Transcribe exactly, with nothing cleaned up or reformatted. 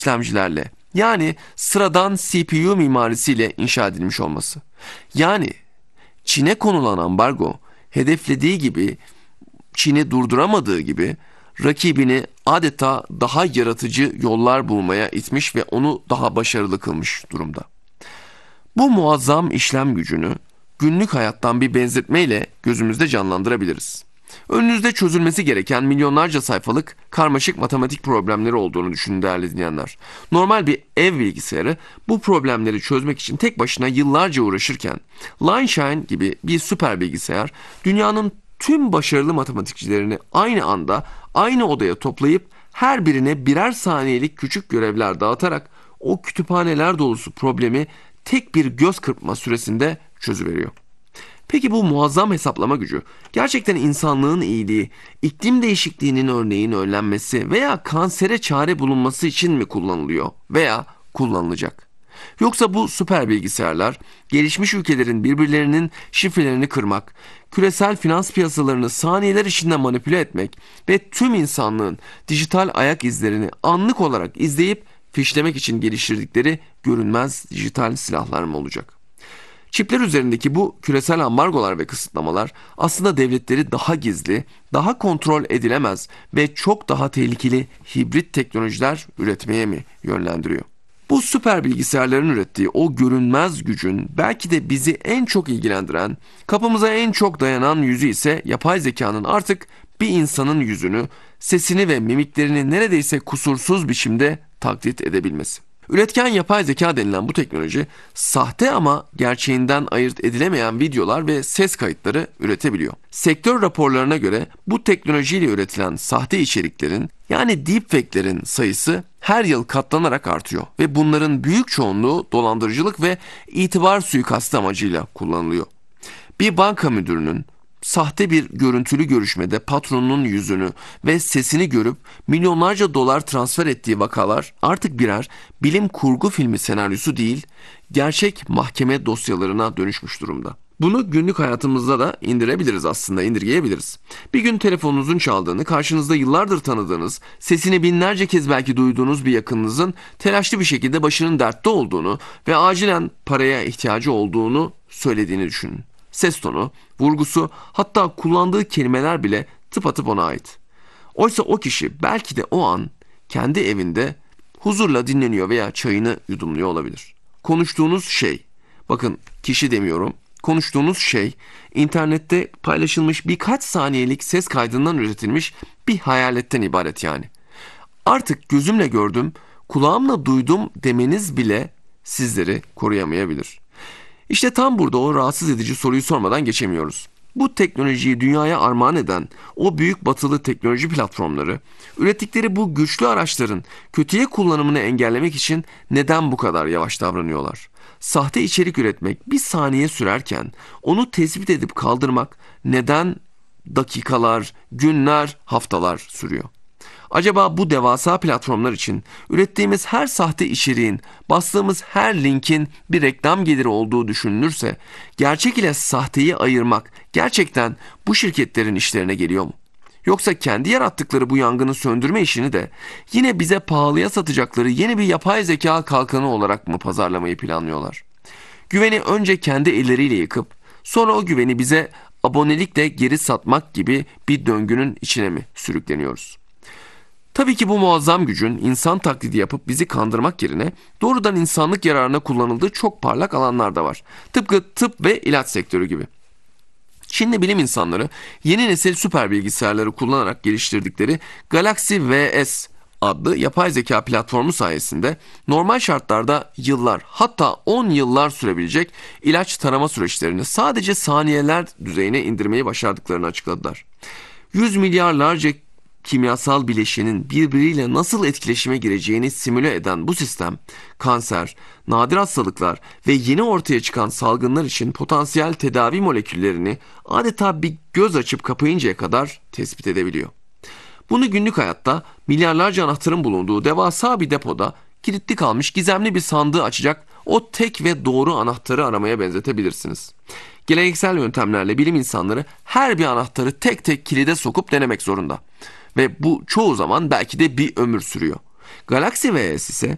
işlemcilerle, yani sıradan C P U mimarisiyle inşa edilmiş olması. Yani Çin'e konulan ambargo hedeflediği gibi, Çin'i durduramadığı gibi rakibini adeta daha yaratıcı yollar bulmaya itmiş ve onu daha başarılı kılmış durumda. Bu muazzam işlem gücünü günlük hayattan bir benzetmeyle gözümüzde canlandırabiliriz. Önünüzde çözülmesi gereken milyonlarca sayfalık karmaşık matematik problemleri olduğunu düşünün değerli dinleyenler. Normal bir ev bilgisayarı bu problemleri çözmek için tek başına yıllarca uğraşırken Lineshine gibi bir süper bilgisayar dünyanın tüm başarılı matematikçilerini aynı anda aynı odaya toplayıp her birine birer saniyelik küçük görevler dağıtarak o kütüphaneler dolusu problemi tek bir göz kırpma süresinde çözüveriyor. Peki bu muazzam hesaplama gücü gerçekten insanlığın iyiliği, iklim değişikliğinin örneğin önlenmesi veya kansere çare bulunması için mi kullanılıyor veya kullanılacak? Yoksa bu süper bilgisayarlar gelişmiş ülkelerin birbirlerinin şifrelerini kırmak, küresel finans piyasalarını saniyeler içinde manipüle etmek ve tüm insanlığın dijital ayak izlerini anlık olarak izleyip fişlemek için geliştirdikleri görünmez dijital silahlar mı olacak? Çipler üzerindeki bu küresel ambargolar ve kısıtlamalar aslında devletleri daha gizli, daha kontrol edilemez ve çok daha tehlikeli hibrit teknolojiler üretmeye mi yönlendiriyor? Bu süper bilgisayarların ürettiği o görünmez gücün belki de bizi en çok ilgilendiren, kapımıza en çok dayanan yüzü ise yapay zekanın artık bir insanın yüzünü, sesini ve mimiklerini neredeyse kusursuz biçimde taklit edebilmesi. Üretken yapay zeka denilen bu teknoloji, sahte ama gerçeğinden ayırt edilemeyen videolar ve ses kayıtları üretebiliyor. Sektör raporlarına göre bu teknolojiyle üretilen sahte içeriklerin, yani deepfake'lerin sayısı her yıl katlanarak artıyor ve bunların büyük çoğunluğu dolandırıcılık ve itibar suikastı amacıyla kullanılıyor. Bir banka müdürünün sahte bir görüntülü görüşmede patronunun yüzünü ve sesini görüp milyonlarca dolar transfer ettiği vakalar artık birer bilim kurgu filmi senaryosu değil, gerçek mahkeme dosyalarına dönüşmüş durumda. Bunu günlük hayatımızda da indirebiliriz aslında, indirgeyebiliriz. Bir gün telefonunuzun çaldığını, karşınızda yıllardır tanıdığınız, sesini binlerce kez belki duyduğunuz bir yakınınızın telaşlı bir şekilde başının dertte olduğunu ve acilen paraya ihtiyacı olduğunu söylediğini düşünün. Ses tonu, vurgusu, hatta kullandığı kelimeler bile tıpatıp ona ait. Oysa o kişi belki de o an kendi evinde huzurla dinleniyor veya çayını yudumluyor olabilir. Konuştuğunuz şey, bakın kişi demiyorum, konuştuğunuz şey internette paylaşılmış birkaç saniyelik ses kaydından üretilmiş bir hayaletten ibaret yani. Artık gözümle gördüm, kulağımla duydum demeniz bile sizleri koruyamayabilir. İşte tam burada o rahatsız edici soruyu sormadan geçemiyoruz. Bu teknolojiyi dünyaya armağan eden o büyük batılı teknoloji platformları, ürettikleri bu güçlü araçların kötüye kullanımını engellemek için neden bu kadar yavaş davranıyorlar? Sahte içerik üretmek bir saniye sürerken onu tespit edip kaldırmak neden dakikalar, günler, haftalar sürüyor? Acaba bu devasa platformlar için ürettiğimiz her sahte içeriğin, bastığımız her linkin bir reklam geliri olduğu düşünülürse, gerçek ile sahteyi ayırmak gerçekten bu şirketlerin işlerine geliyor mu? Yoksa kendi yarattıkları bu yangını söndürme işini de yine bize pahalıya satacakları yeni bir yapay zeka kalkanı olarak mı pazarlamayı planlıyorlar? Güveni önce kendi elleriyle yıkıp sonra o güveni bize abonelikle geri satmak gibi bir döngünün içine mi sürükleniyoruz? Tabii ki bu muazzam gücün insan taklidi yapıp bizi kandırmak yerine doğrudan insanlık yararına kullanıldığı çok parlak alanlar da var. Tıpkı tıp ve ilaç sektörü gibi. Çinli bilim insanları yeni nesil süper bilgisayarları kullanarak geliştirdikleri Galaxy V S adlı yapay zeka platformu sayesinde normal şartlarda yıllar, hatta on yıllar sürebilecek ilaç tarama süreçlerini sadece saniyeler düzeyine indirmeyi başardıklarını açıkladılar. Yüz milyarlarca kimyasal bileşenin birbiriyle nasıl etkileşime gireceğini simüle eden bu sistem, kanser, nadir hastalıklar ve yeni ortaya çıkan salgınlar için potansiyel tedavi moleküllerini adeta bir göz açıp kapayıncaya kadar tespit edebiliyor. Bunu günlük hayatta milyarlarca anahtarın bulunduğu devasa bir depoda kilitli kalmış gizemli bir sandığı açacak o tek ve doğru anahtarı aramaya benzetebilirsiniz. Geleneksel yöntemlerle bilim insanları her bir anahtarı tek tek kilide sokup denemek zorunda. Ve bu çoğu zaman belki de bir ömür sürüyor. Galaxy V S ise